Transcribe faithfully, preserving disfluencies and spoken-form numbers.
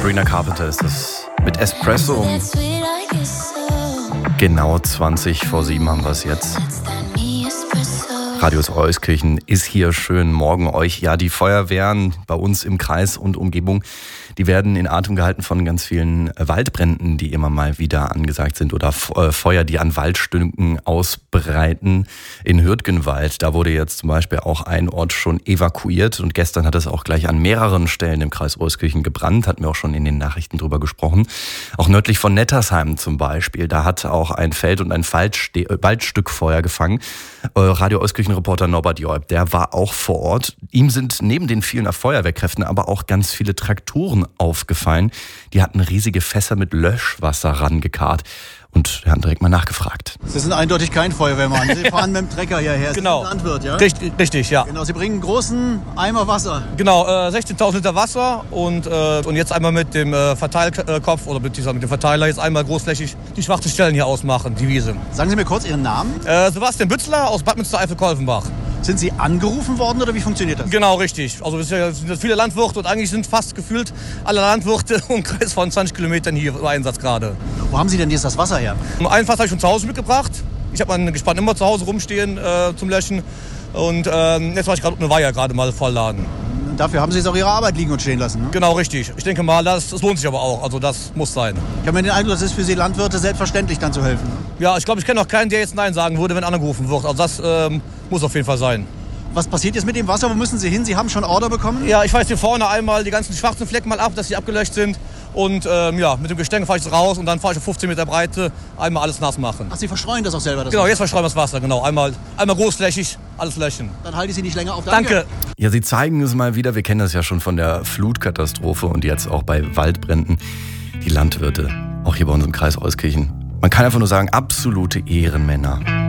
Sabrina Carpenter ist das mit Espresso. Um genau zwanzig vor sieben haben wir es jetzt. Radius Euskirchen ist hier. Schönen Morgen euch. Ja, die Feuerwehren bei uns im Kreis und Umgebung, die werden in Atem gehalten von ganz vielen Waldbränden, die immer mal wieder angesagt sind, oder Feuer, die an Waldstücken ausbreiten. In Hürtgenwald, da wurde jetzt zum Beispiel auch ein Ort schon evakuiert und gestern hat es auch gleich an mehreren Stellen im Kreis Euskirchen gebrannt, hatten wir auch schon in den Nachrichten drüber gesprochen. Auch nördlich von Nettersheim zum Beispiel, da hat auch ein Feld- und ein Waldstück Feuer gefangen. Radio Euskirchen-Reporter Norbert Joib, der war auch vor Ort. Ihm sind neben den vielen Feuerwehrkräften aber auch ganz viele Traktoren aufgefallen. Die hatten riesige Fässer mit Löschwasser rangekarrt. Und wir haben direkt mal nachgefragt. Sie sind eindeutig kein Feuerwehrmann. Sie fahren mit dem Trecker hierher. Sie genau. sind Landwirt, ja? Richtig, richtig, ja. Genau, Sie bringen einen großen Eimer Wasser. Genau, äh, sechzehntausend Liter Wasser und, äh, und jetzt einmal mit dem äh, Verteilkopf oder mit, dieser, mit dem Verteiler jetzt einmal großflächig die schwarzen Stellen hier ausmachen, die Wiese. Sagen Sie mir kurz Ihren Namen. Äh, Sebastian Bützler aus Bad Münstereifel-Kolvenbach. Sind Sie angerufen worden oder wie funktioniert das? Genau, richtig. Also es sind viele Landwirte und eigentlich sind fast gefühlt alle Landwirte im Kreis von zwanzig Kilometern hier im Einsatz gerade. Wo haben Sie denn jetzt das Wasser her? Ein Fass habe ich schon zu Hause mitgebracht. Ich habe mein Gespann immer zu Hause rumstehen äh, zum Löschen. Und äh, jetzt war ich gerade eine Weiher gerade mal vollladen. Dafür haben Sie jetzt auch Ihre Arbeit liegen und stehen lassen, ne? Genau, richtig. Ich denke mal, das, das lohnt sich aber auch. Also das muss sein. Ich habe mir den Eindruck, das ist für Sie Landwirte selbstverständlich, dann zu helfen. Ja, ich glaube, ich kenne auch keinen, der jetzt Nein sagen würde, wenn angerufen wird. Also das ähm, muss auf jeden Fall sein. Was passiert jetzt mit dem Wasser? Wo müssen Sie hin? Sie haben schon Order bekommen? Ja, ich fahre jetzt hier vorne einmal die ganzen schwarzen Flecken mal ab, dass sie abgelöscht sind. Und ähm, ja, mit dem Gestänge fahre ich raus und dann fahre ich auf fünfzehn Meter Breite einmal alles nass machen. Ach, Sie verschreuen das auch selber? Das genau, Wasser. jetzt verschreuen wir das Wasser, genau. Einmal, einmal großflächig alles löschen. Dann halte ich Sie nicht länger auf. Danke. Danke. Ja, Sie zeigen es mal wieder. Wir kennen das ja schon von der Flutkatastrophe und jetzt auch bei Waldbränden. Die Landwirte, auch hier bei uns im Kreis Euskirchen. Man kann einfach nur sagen, absolute Ehrenmänner.